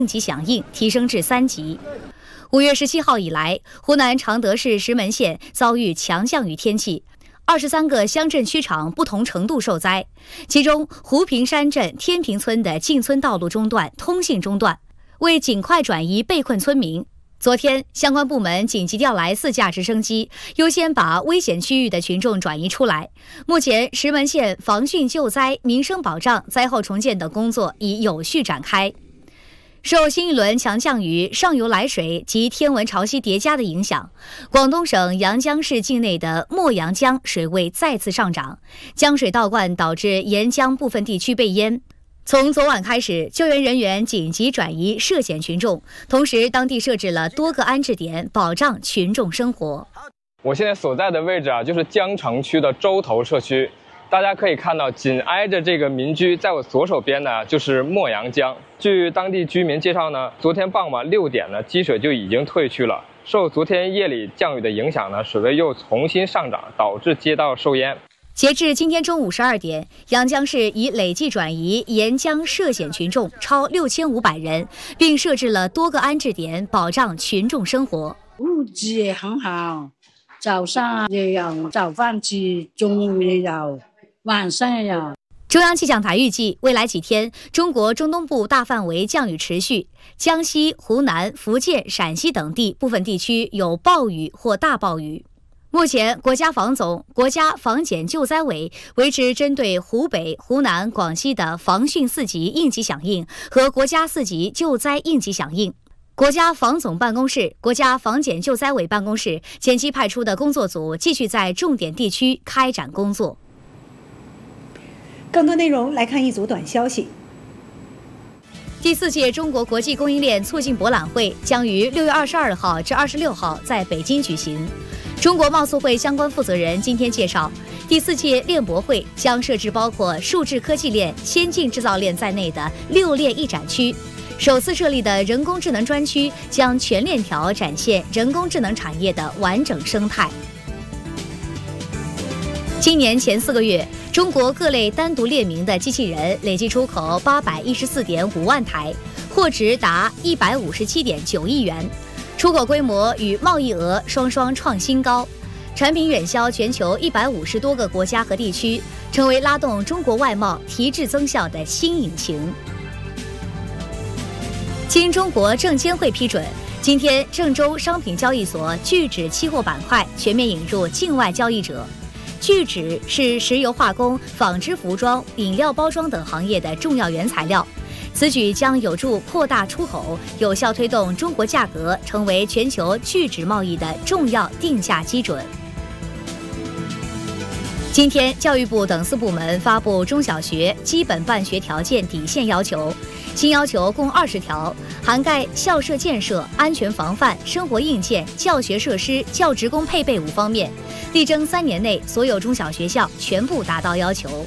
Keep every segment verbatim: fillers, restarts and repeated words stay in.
应急响应提升至三级。五月十七号以来，湖南常德市石门县遭遇强降雨天气，二十三个乡镇区场不同程度受灾，其中湖平山镇天平村的进村道路中断，通信中断。为尽快转移被困村民，昨天相关部门紧急调来四架直升机，优先把危险区域的群众转移出来。目前，石门县防汛救灾、民生保障、灾后重建等工作已有序展开。受新一轮强降雨、上游来水及天文潮汐叠加的影响，广东省阳江市境内的墨阳江水位再次上涨，江水倒灌导致沿江部分地区被淹。从昨晚开始，救援人员紧急转移涉险群众，同时当地设置了多个安置点，保障群众生活。 我现在所在的位置啊，就是江城区的洲头社区。大家可以看到，紧挨着这个民居，在我左手边呢就是墨阳江。据当地居民介绍呢，昨天傍晚六点呢，积水就已经退去了。受昨天夜里降雨的影响呢，水位又重新上涨，导致街道受淹。 截至今天中午十二点，阳江市已累计转移沿江涉险群众超六千五百人，并设置了多个安置点，保障群众生活。 物资也很好，早上也有早饭吃，中午也有，晚上也有。 中央气象台预计，未来几天，中国中东部大范围降雨持续，江西、湖南、福建、陕西等地部分地区有暴雨或大暴雨。目前，国家防总、国家防检救灾委维持针对湖北、湖南、广西的防汛四级应急响应和国家四级救灾应急响应。国家防总办公室、国家防检救灾委办公室前期派出的工作组继续在重点地区开展工作。 更多内容来看一组短消息。 第四届中国国际供应链促进博览会将于六月二十二号至二十六号在北京举行。中国贸促会相关负责人今天介绍，第四届链博会将设置包括数字科技链、先进制造链在内的六链一展区。首次设立的人工智能专区将全链条展现人工智能产业的完整生态。今年前四个月，中国各类单独列明的机器人累计出口八百一十四点五万台，货值达一百五十七点九亿元。出口规模与贸易额双双创新高，产品远销全球一百五十多个国家和地区，成为拉动中国外贸提质增效的新引擎。经中国证监会批准，今天郑州商品交易所聚酯期货板块全面引入境外交易者。聚酯是石油化工、纺织服装、饮料包装等行业的重要原材料。此举将有助扩大出口，有效推动中国价格成为全球聚酯贸易的重要定价基准。今天，教育部等四部门发布中小学基本办学条件底线要求，新要求共二十条，涵盖校舍建设、安全防范、生活硬件、教学设施、教职工配备五方面，力争三年内所有中小学校全部达到要求。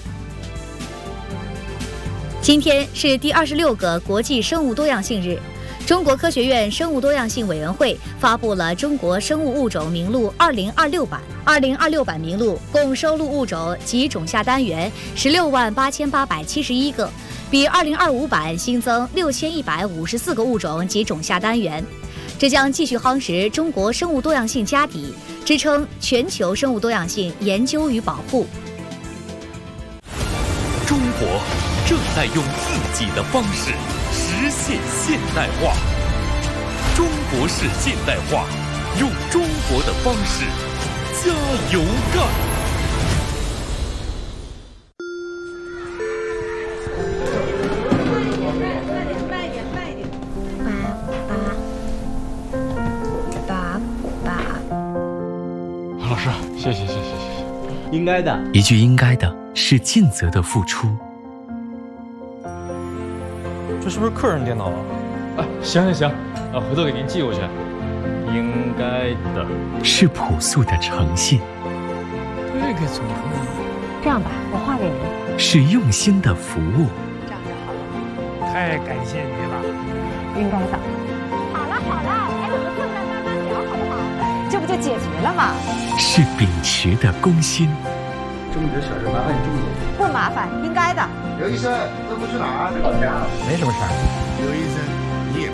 今天是第二十六个国际生物多样性日，中国科学院生物多样性委员会发布了《中国生物物种名录二零二六版》。二零二六版名录共收录物种及种下单元十六万八千八百七十一个，比二零二五版新增六千一百五十四个物种及种下单元。这将继续夯实中国生物多样性家底，支撑全球生物多样性研究与保护。 中国正在用自己的方式实现现代化。中国式现代化，用中国的方式加油干！ 慢点，慢点，爸爸，爸爸。 老师，谢谢，谢谢，谢谢。 应该的， 一句应该的是尽责的付出。 这是不是客人电脑啊？啊，行行行，啊，回头给您寄过去。应该的是朴素的诚信， 这个怎么会？ 这样吧，我画给您。 是用心的服务。 这样就好了。 太感谢你了。 应该的。好了好了，还怎么困难慢慢聊好不好？这不就解决了吗？ 是秉持的公心。 这么点小事麻烦你这么多。 不麻烦，应该的。 刘医生，这不去哪儿？老家。 没什么事儿。 刘医生。